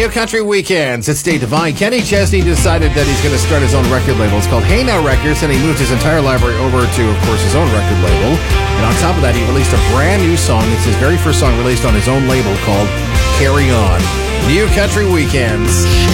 New Country Weekends. It's Dave Devine. Kenny Chesney decided that he's going to start his own record label. It's called Hey Now Records, and he moved his entire library over to, of course, his own record label. And on top of that, he released a brand new song. It's his very first song released on his own label called Carry On. New Country Weekends.